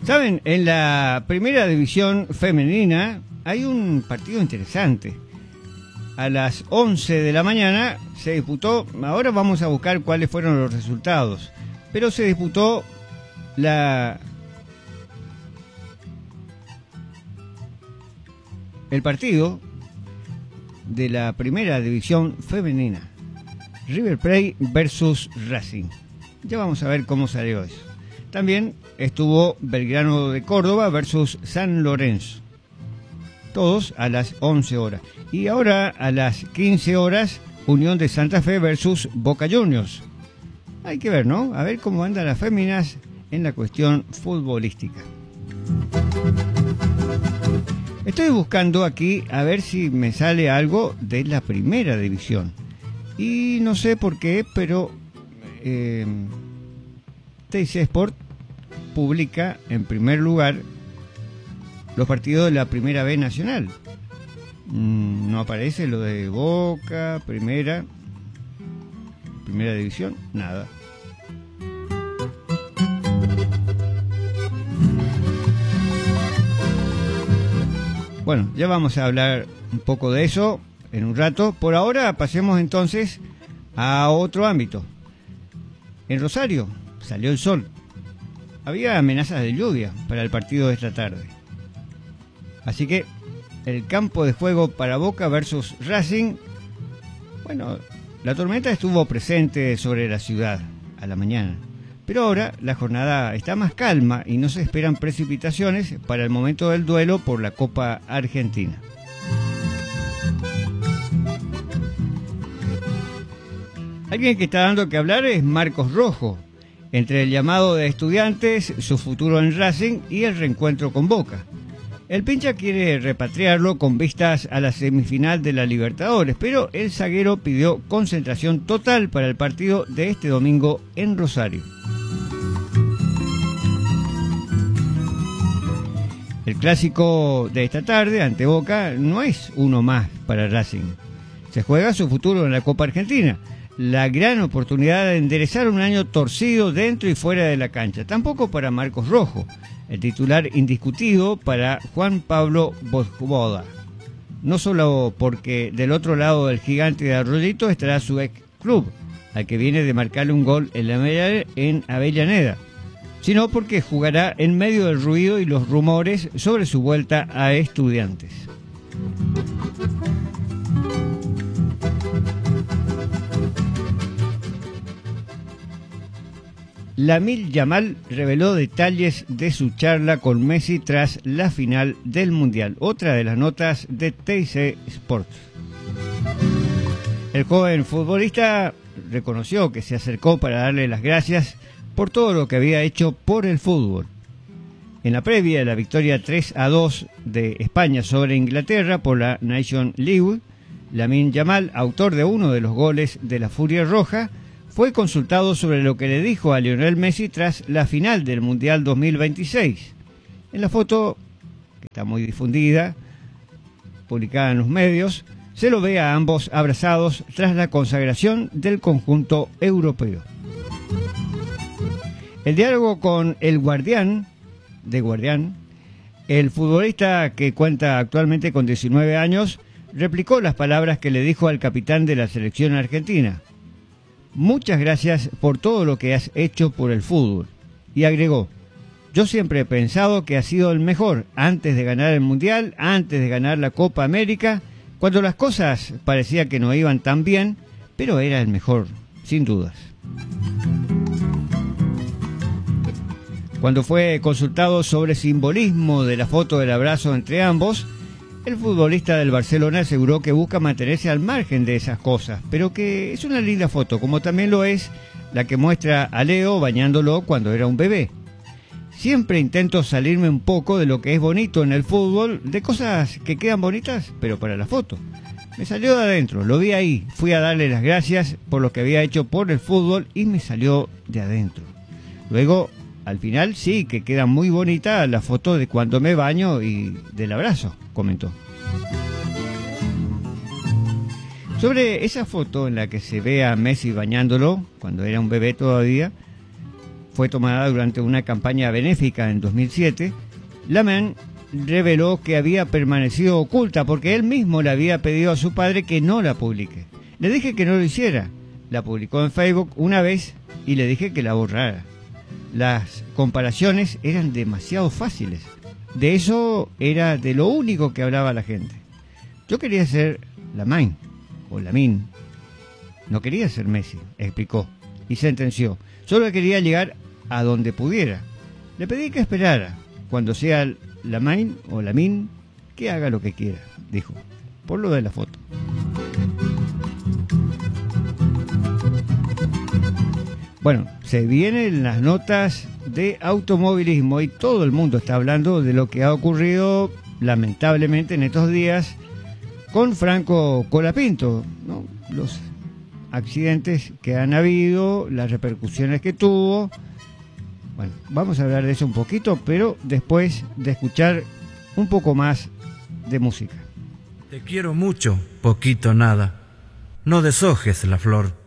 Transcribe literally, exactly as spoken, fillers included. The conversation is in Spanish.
Saben, en la primera división femenina hay un partido interesante. A las once de la mañana se disputó, ahora vamos a buscar cuáles fueron los resultados, pero se disputó la el partido de la primera división femenina, River Plate versus Racing. Ya vamos a ver cómo salió eso. También estuvo Belgrano de Córdoba versus San Lorenzo. Todos a las once horas. Y ahora a las quince horas, Unión de Santa Fe versus Boca Juniors. Hay que ver, ¿no? A ver cómo andan las féminas en la cuestión futbolística. Estoy buscando aquí a ver si me sale algo de la primera división. Y no sé por qué, pero eh, T I C Sport publica en primer lugar los partidos de la Primera B Nacional. Mm, no aparece lo de Boca, Primera, Primera División, nada. Bueno, ya vamos a hablar un poco de eso en un rato. Por ahora pasemos entonces a otro ámbito. En Rosario salió el sol. Había amenazas de lluvia para el partido de esta tarde. Así que el campo de juego para Boca versus Racing, bueno, la tormenta estuvo presente sobre la ciudad a la mañana. Pero ahora la jornada está más calma y no se esperan precipitaciones para el momento del duelo por la Copa Argentina. Alguien que está dando que hablar es Marcos Rojo, entre el llamado de Estudiantes, su futuro en Racing y el reencuentro con Boca. El pincha quiere repatriarlo con vistas a la semifinal de la Libertadores, pero el zaguero pidió concentración total para el partido de este domingo en Rosario. El clásico de esta tarde ante Boca no es uno más para Racing. Se juega su futuro en la Copa Argentina, la gran oportunidad de enderezar un año torcido dentro y fuera de la cancha. Tampoco para Marcos Rojo, el titular indiscutido para Juan Pablo Vojvoda. No solo porque del otro lado del gigante de Arroyito estará su ex club, al que viene de marcarle un gol en, la en Avellaneda, sino porque jugará en medio del ruido y los rumores sobre su vuelta a Estudiantes. Lamine Yamal reveló detalles de su charla con Messi tras la final del Mundial. Otra de las notas de T I C Sports. El joven futbolista reconoció que se acercó para darle las gracias por todo lo que había hecho por el fútbol. En la previa de la victoria tres a dos de España sobre Inglaterra por la Nation League, Lamine Yamal, autor de uno de los goles de la Furia Roja, fue consultado sobre lo que le dijo a Lionel Messi tras la final del Mundial dos mil veintiséis. En la foto, que está muy difundida, publicada en los medios, se lo ve a ambos abrazados tras la consagración del conjunto europeo. El diálogo con el Guardián, de Guardián, el futbolista que cuenta actualmente con diecinueve años, replicó las palabras que le dijo al capitán de la selección argentina. Muchas gracias por todo lo que has hecho por el fútbol. Y agregó, yo siempre he pensado que has sido el mejor antes de ganar el Mundial, antes de ganar la Copa América, cuando las cosas parecía que no iban tan bien, pero era el mejor, sin dudas. Cuando fue consultado sobre el simbolismo de la foto del abrazo entre ambos, el futbolista del Barcelona aseguró que busca mantenerse al margen de esas cosas, pero que es una linda foto, como también lo es la que muestra a Leo bañándolo cuando era un bebé. Siempre intento salirme un poco de lo que es bonito en el fútbol, de cosas que quedan bonitas, pero para la foto. Me salió de adentro, lo vi ahí, fui a darle las gracias por lo que había hecho por el fútbol y me salió de adentro. Luego, al final sí que queda muy bonita la foto de cuando me baño y del abrazo, comentó. Sobre esa foto en la que se ve a Messi bañándolo, cuando era un bebé todavía, fue tomada durante una campaña benéfica en dos mil siete, Lamán reveló que había permanecido oculta porque él mismo le había pedido a su padre que no la publique. Le dije que no lo hiciera. La publicó en Facebook una vez y le dije que la borrara. Las comparaciones eran demasiado fáciles. De eso era de lo único que hablaba la gente. Yo quería ser Lamine o Lamine. No quería ser Messi, explicó y sentenció. Solo quería llegar a donde pudiera. Le pedí que esperara. Cuando sea Lamine o Lamine, que haga lo que quiera, dijo, por lo de la foto. Bueno, se vienen las notas de automovilismo y todo el mundo está hablando de lo que ha ocurrido lamentablemente en estos días con Franco Colapinto, ¿no? Los accidentes que han habido, las repercusiones que tuvo. Bueno, vamos a hablar de eso un poquito, pero después de escuchar un poco más de música. Te quiero mucho, poquito nada. No deshojes la flor.